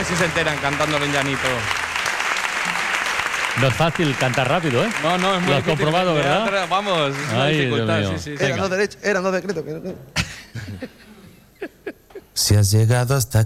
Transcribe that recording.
ver si se enteran cantándolo en llanito. No es fácil cantar rápido, ¿eh? No, es muy Lo has difícil. comprobado, ¿verdad? Vamos, es una Ay, dificultad. Dios mío. Sí. Eran dos decretos. Si has llegado hasta